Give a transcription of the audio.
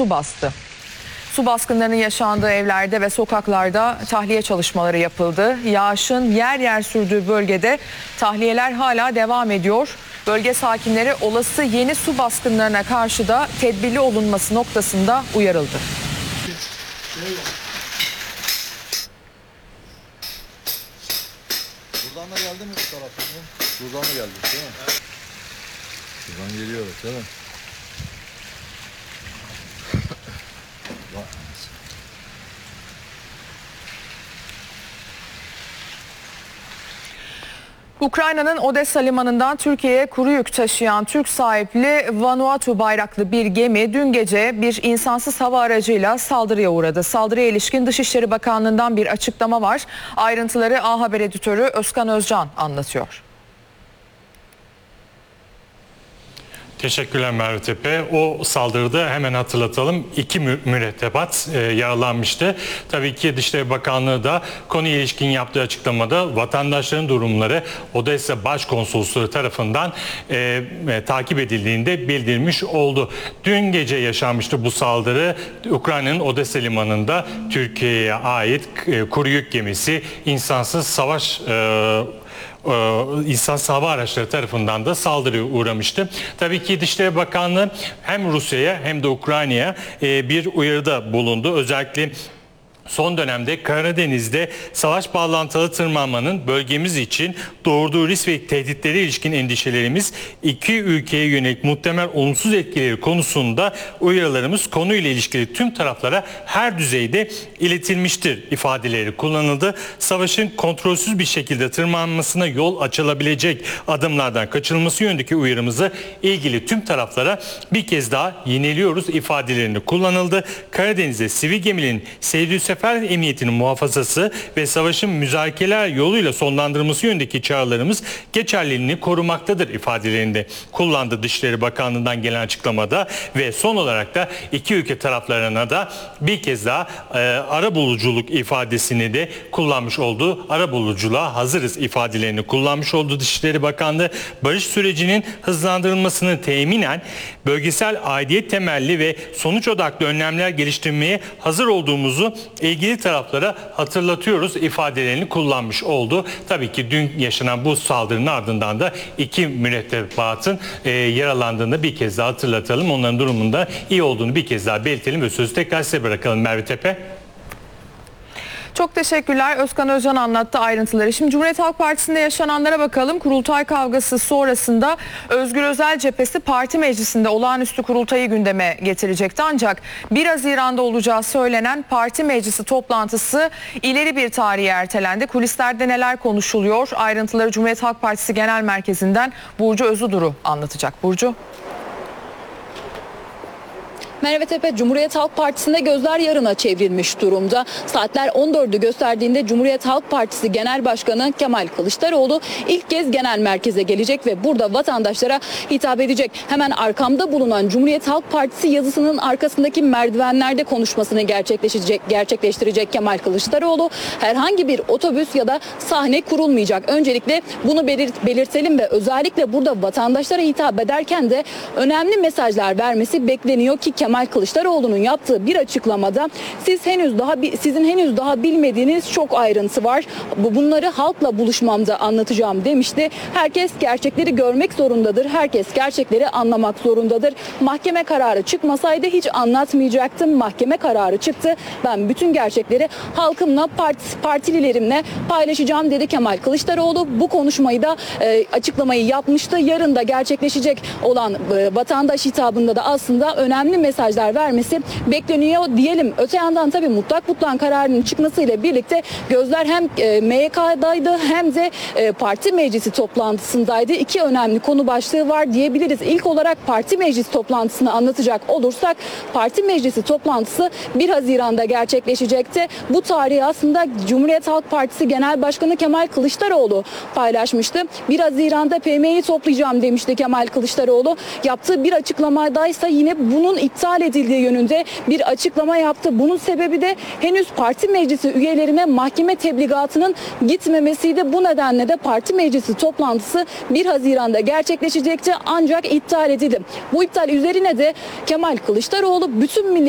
su bastı. Su baskınlarının yaşandığı evlerde ve sokaklarda tahliye çalışmaları yapıldı. Yağışın yer yer sürdüğü bölgede tahliyeler hala devam ediyor. Bölge sakinleri olası yeni su baskınlarına karşı da tedbirli olunması noktasında uyarıldı. Buradan da geldi mi bu taraftan? Buradan da geldi değil mi? Evet. Buradan geliyoruz değil mi? Ukrayna'nın Odessa limanından Türkiye'ye kuru yük taşıyan Türk sahipli Vanuatu bayraklı bir gemi dün gece bir insansız hava aracıyla saldırıya uğradı. Saldırıya ilişkin Dışişleri Bakanlığı'ndan bir açıklama var. Ayrıntıları A Haber editörü Özkan Özcan anlatıyor. Teşekkürler Merve Tepe. O saldırıda hemen hatırlatalım 2 mürettebat yaralanmıştı. Tabii ki Dışişleri Bakanlığı da konuya ilişkin yaptığı açıklamada vatandaşların durumları Odessa Başkonsolosluğu tarafından takip edildiğinde bildirmiş oldu. Dün gece yaşanmıştı bu saldırı. Ukrayna'nın Odessa limanında Türkiye'ye ait kuru yük gemisi insansız savaş insansız hava araçları tarafından da saldırıya uğramıştı. Tabii ki Dışişleri Bakanlığı hem Rusya'ya hem de Ukrayna'ya bir uyarıda bulundu. Özellikle son dönemde Karadeniz'de savaş bağlantılı tırmanmanın bölgemiz için doğurduğu risk ve tehditlere ilişkin endişelerimiz iki ülkeye yönelik muhtemel olumsuz etkileri konusunda uyarılarımız konuyla ilişkili tüm taraflara her düzeyde iletilmiştir ifadeleri kullanıldı. Savaşın kontrolsüz bir şekilde tırmanmasına yol açılabilecek adımlardan kaçınılması yönündeki uyarımızı ilgili tüm taraflara bir kez daha yineliyoruz ifadelerini kullanıldı. Karadeniz'de sivil gemilerin seyir sefer emniyetinin muhafazası ve savaşın müzakereler yoluyla sonlandırılması yönündeki çağrılarımız geçerliliğini korumaktadır ifadelerinde kullandı Dışişleri Bakanlığı'ndan gelen açıklamada ve son olarak da iki ülke taraflarına da bir kez daha arabuluculuk ifadesini de kullanmış oldu. Arabuluculuğa hazırız ifadelerini kullanmış oldu Dışişleri Bakanlığı. Barış sürecinin hızlandırılmasını teminen bölgesel aidiyet temelli ve sonuç odaklı önlemler geliştirmeye hazır olduğumuzu ilgili taraflara hatırlatıyoruz ifadelerini kullanmış oldu. Tabii ki dün yaşanan bu saldırının ardından da iki mürettebatın yaralandığını bir kez daha hatırlatalım. Onların durumunda iyi olduğunu bir kez daha belirtelim ve sözü tekrar size bırakalım Merve Tepe. Çok teşekkürler. Özkan Özcan anlattı ayrıntıları. Şimdi Cumhuriyet Halk Partisi'nde yaşananlara bakalım. Kurultay kavgası sonrasında Özgür Özel cephesi parti meclisinde olağanüstü kurultayı gündeme getirecekti. Ancak 1 Haziran'da olacağı söylenen parti meclisi toplantısı ileri bir tarihe ertelendi. Kulislerde neler konuşuluyor? Ayrıntıları Cumhuriyet Halk Partisi Genel Merkezi'nden Burcu Özuduru anlatacak. Burcu. Merve Tepe, Cumhuriyet Halk Partisi'nde gözler yarına çevrilmiş durumda. Saatler 14'ü gösterdiğinde Cumhuriyet Halk Partisi Genel Başkanı Kemal Kılıçdaroğlu ilk kez genel merkeze gelecek ve burada vatandaşlara hitap edecek. Hemen arkamda bulunan Cumhuriyet Halk Partisi yazısının arkasındaki merdivenlerde konuşmasını gerçekleştirecek Kemal Kılıçdaroğlu. Herhangi bir otobüs ya da sahne kurulmayacak. Öncelikle bunu belirtelim ve özellikle burada vatandaşlara hitap ederken de önemli mesajlar vermesi bekleniyor ki Kemal Kılıçdaroğlu'nun yaptığı bir açıklamada sizin henüz daha bilmediğiniz çok ayrıntı var. Bunları halkla buluşmamda anlatacağım demişti. Herkes gerçekleri görmek zorundadır. Herkes gerçekleri anlamak zorundadır. Mahkeme kararı çıkmasaydı hiç anlatmayacaktım. Mahkeme kararı çıktı. Ben bütün gerçekleri halkımla, partililerimle paylaşacağım dedi Kemal Kılıçdaroğlu. Bu konuşmayı da açıklamayı yapmıştı. Yarın da gerçekleşecek olan vatandaş hitabında da aslında önemli mesajlar vermesi bekleniyor diyelim. Öte yandan tabii mutlak butlan kararının çıkmasıyla birlikte gözler hem MYK'daydı hem de parti meclisi toplantısındaydı. İki önemli konu başlığı var diyebiliriz. İlk olarak parti meclisi toplantısını anlatacak olursak parti meclisi toplantısı 1 Haziran'da gerçekleşecekti. Bu tarihi aslında Cumhuriyet Halk Partisi Genel Başkanı Kemal Kılıçdaroğlu paylaşmıştı. 1 Haziran'da PM'yi toplayacağım demişti Kemal Kılıçdaroğlu. Yaptığı bir açıklamadaysa yine bunun iptal edildiği yönünde bir açıklama yaptı. Bunun sebebi de henüz parti meclisi üyelerine mahkeme tebligatının gitmemesiydi. Bu nedenle de parti meclisi toplantısı 1 Haziran'da gerçekleşecekti ancak iptal edildi. Bu iptal üzerine de Kemal Kılıçdaroğlu bütün